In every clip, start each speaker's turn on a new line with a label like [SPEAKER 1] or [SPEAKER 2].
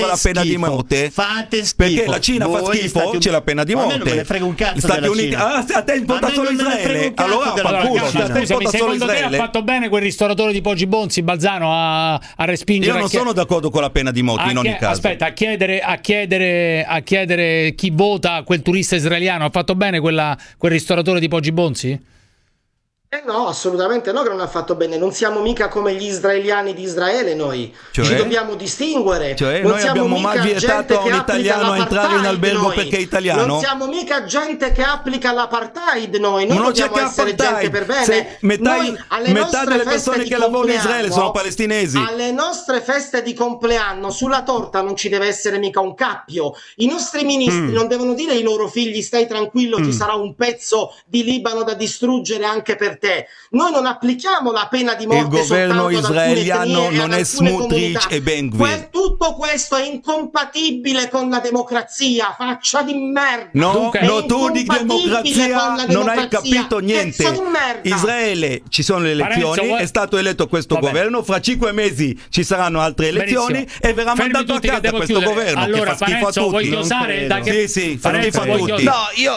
[SPEAKER 1] la pena di morte?
[SPEAKER 2] Fate schifo.
[SPEAKER 1] Perché la Cina fa schifo, c'è la pena di morte.
[SPEAKER 2] A me non me ne frega un cazzo
[SPEAKER 1] Stati
[SPEAKER 2] della
[SPEAKER 1] Uniti,
[SPEAKER 2] Cina.
[SPEAKER 1] a te importa solo Israele. Allora
[SPEAKER 3] scusami, secondo te ha fatto bene quel ristoratore di Poggi Bonzi, Balzano, a respingere?
[SPEAKER 1] Io non sono d'accordo con la pena di morte in ogni caso.
[SPEAKER 3] Aspetta, a chiedere chi vota quel turista israeliano. Ha fatto bene quel ristoratore di Poggi Bonzi?
[SPEAKER 4] No, assolutamente no, che non ha fatto bene. Non siamo mica come gli israeliani di Israele noi. Ci dobbiamo distinguere.
[SPEAKER 1] Cioè,
[SPEAKER 4] non
[SPEAKER 1] noi
[SPEAKER 4] siamo
[SPEAKER 1] abbiamo
[SPEAKER 4] mica
[SPEAKER 1] mai vietato a un italiano a entrare in albergo
[SPEAKER 4] noi.
[SPEAKER 1] perché è italiano?
[SPEAKER 4] Non siamo mica gente che applica l'apartheid noi. Noi
[SPEAKER 1] non c'è
[SPEAKER 4] dobbiamo essere gente per bene.
[SPEAKER 1] Metà delle persone che lavorano in Israele sono palestinesi.
[SPEAKER 4] Alle nostre feste di compleanno sulla torta non ci deve essere mica un cappio. I nostri ministri non devono dire ai loro figli stai tranquillo, ci sarà un pezzo di Libano da distruggere anche per te. Noi non applichiamo la pena di morte.
[SPEAKER 1] Il governo israeliano non è Smotrich e Ben Gvir.
[SPEAKER 4] Tutto questo è incompatibile con la democrazia, faccia di merda.
[SPEAKER 1] No, tu di democrazia non hai capito niente. Israele, ci sono le elezioni, è stato eletto questo governo, fra 5 mesi ci saranno altre elezioni e verrà mandato a casa questo governo.
[SPEAKER 3] Allora,
[SPEAKER 1] che fa schifo a tutti.
[SPEAKER 3] Vuoi glosare?
[SPEAKER 1] Sì, fa schifo a tutti.
[SPEAKER 5] No, io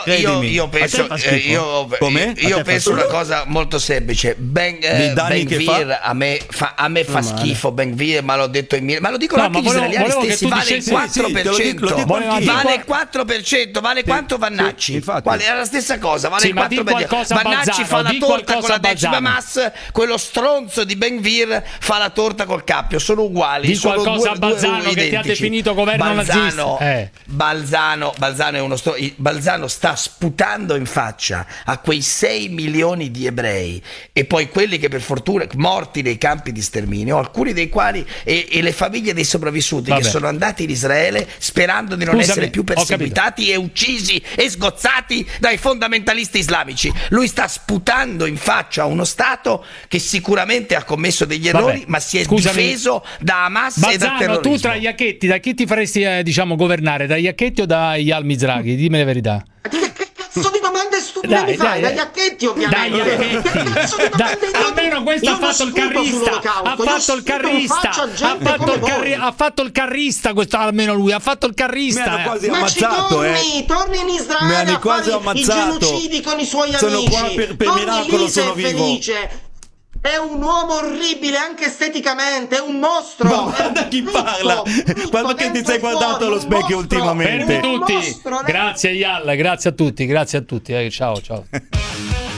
[SPEAKER 5] penso una cosa molto semplice. Ben Gvir a me fa schifo. Ben Gvir, ma l'ho detto ma lo dicono anche gli israeliani stessi. Vale il 4%. Vale il 4%. Vale quanto Vannacci? È la stessa cosa. Vale il 4%. Vannacci fa la torta con la decima Hamas. Quello stronzo di Ben Gvir fa la torta col cappio. Sono uguali.
[SPEAKER 3] Di qualcosa a Balzano che ti ha definito governo nazista.
[SPEAKER 5] Balzano è uno Balzano sta sputando in faccia a quei 6 milioni di ebrei e poi quelli che per fortuna morti nei campi di sterminio, alcuni dei quali e le famiglie dei sopravvissuti che sono andati in Israele sperando di non essere più perseguitati e uccisi e sgozzati dai fondamentalisti islamici. Lui sta sputando in faccia a uno Stato che sicuramente ha commesso degli errori, ma si è difeso da Hamas e da terrorismo.
[SPEAKER 3] Tu tra Iacchetti, da chi ti faresti governare? Da Iacchetti o da Eyal Mizrahi? Dimmi la verità.
[SPEAKER 4] Cazzo di domande stupide mi fai? Da Iacchetti ovviamente.
[SPEAKER 3] Almeno questo ha fatto il carrista. Ha fatto il carrista questo, almeno lui ha fatto il carrista.
[SPEAKER 1] Mi hanno quasi ammazzato,
[SPEAKER 4] torni in Israele a fare i genocidi con i suoi amici.
[SPEAKER 1] Sono qua per miracolo, sono vivo.
[SPEAKER 4] È un uomo orribile anche esteticamente, è un mostro.
[SPEAKER 1] Ma guarda chi parla. Quando che ti sei guardato allo specchio ultimamente?
[SPEAKER 3] Fermi tutti. Grazie Eyal, grazie a tutti. Ciao.